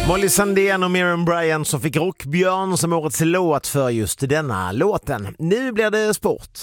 Molly Sandén och Miriam Bryant som fick Rockbjörn som årets låt för just denna låten. Nu blir det sport.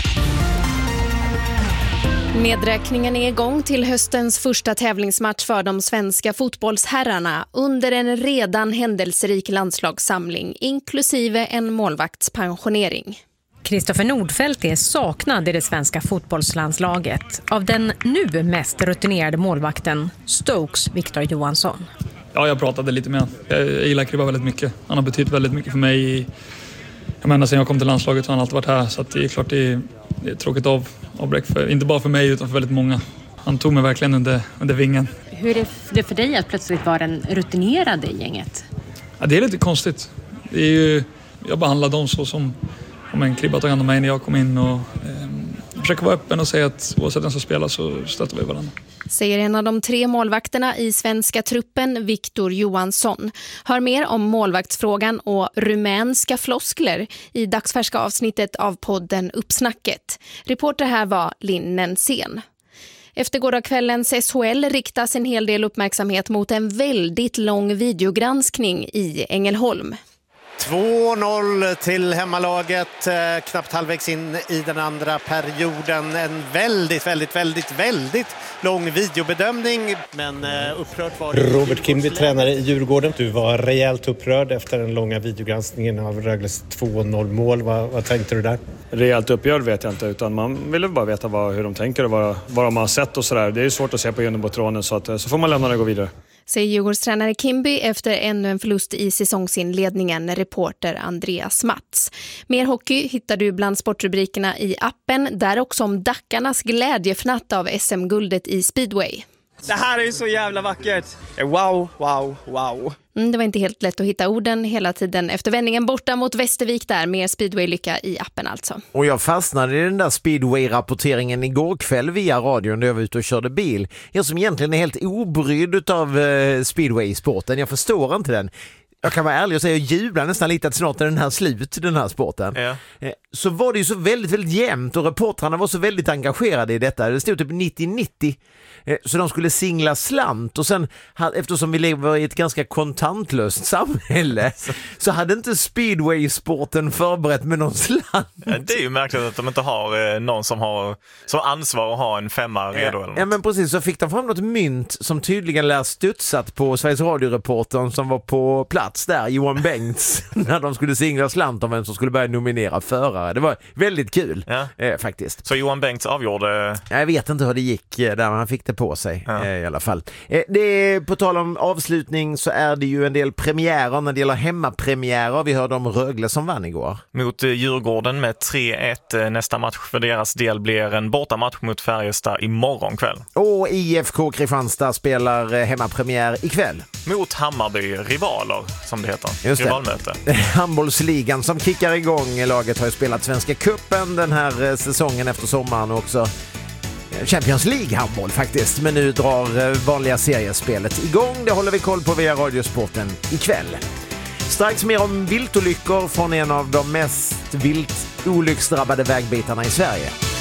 Nedräkningen är igång till höstens första tävlingsmatch för de svenska fotbollsherrarna under en redan händelserik landslagssamling, inklusive en målvaktspensionering. Kristoffer Nordfeldt är saknad i det svenska fotbollslandslaget av den nu mest rutinerade målvakten, Stokes Victor Johansson. Ja, jag pratade lite med honom. Jag gillar Kribba väldigt mycket. Han har betytt väldigt mycket för mig. Jag menar, sen jag kom till landslaget så har han alltid varit här. Så att det är klart det är tråkigt avbräck. Inte bara för mig utan för väldigt många. Han tog mig verkligen under vingen. Hur är det för dig att plötsligt vara den rutinerade i gänget? Ja, det är lite konstigt. Det är ju, jag behandlar dem så som om en Kribba tog hand om mig när jag kom in. Och försöker vara öppen och säga att oavsett den som spelar så stöter vi varandra. Säger en av de 3 målvakterna i svenska truppen, Victor Johansson. Hör mer om målvaktsfrågan och rumänska floskler i dagsfärska avsnittet av podden Uppsnacket. Reporter här var Linn Nensén. Efter gårdagskvällens SHL riktas en hel del uppmärksamhet mot en väldigt lång videogranskning i Ängelholm. 2-0 till hemmalaget, knappt halvvägs in i den andra perioden. En väldigt lång videobedömning, men upprört var det. Robert Kimby, tränare i Djurgården. Du var rejält upprörd efter den långa videogranskningen av Rögles 2-0-mål. Vad tänkte du där? Rejält upprörd vet jag inte, utan man ville bara veta hur de tänker och vad de har sett och sådär. Det är ju svårt att se på genombotronen, så får man lämna det och gå vidare. Säger Djurgårdstränare Kimby efter ännu en förlust i säsongsinledningen, reporter Andreas Mats. Mer hockey hittar du bland sportrubrikerna i appen, där också om Dackarnas glädjefnatt av SM-guldet i speedway. Det här är ju så jävla vackert. Wow. Det var inte helt lätt att hitta orden hela tiden efter vändningen borta mot Västervik där. Mer speedway-lycka i appen alltså. Och jag fastnade i den där speedway-rapporteringen igår kväll via radion när jag var ute och körde bil. Jag som egentligen är helt obrydd av speedway-sporten. Jag förstår inte den. Jag kan vara ärlig och säga att jag jublar nästan lite att snart är den här slut, den här sporten. Ja. Så var det ju så väldigt jämnt och reportrarna var så väldigt engagerade i detta. Det stod typ 90-90. Så de skulle singla slant och sen, eftersom vi lever i ett ganska kontantlöst samhälle, så hade inte speedway-sporten förberett med någon slant. Det är ju märkligt att de inte har någon som har som ansvar att ha en femma redo. Eller något. Ja, men precis, så fick de fram något mynt som tydligen lär studsat på Sveriges Radio-reportern som var på plats där, Johan Bengts, när de skulle singla slant om vem som skulle börja nominera förare. Det var väldigt kul, faktiskt. Så Johan Bengts avgjorde? Jag vet inte hur det gick där, han fick det på sig i alla fall. Det är, på tal om avslutning, så är det ju en del premiärer när det gäller hemmapremiärer. Vi hörde om Rögle som vann igår. Mot Djurgården med 3-1. Nästa match för deras del blir en bortamatch mot Färjestad imorgon kväll. Och IFK Kristianstad spelar hemmapremiär ikväll. Mot Hammarby, rivaler som det heter. Just rivalmöte. Handbollsligan som kickar igång. Laget har ju spelat Svenska cupen den här säsongen efter sommaren och också Champions League handboll faktiskt. Men nu drar vanliga seriespelet igång. Det håller vi koll på via Radiosporten ikväll. Strax mer om viltolyckor från en av de mest viltolycksdrabbade vägbitarna i Sverige.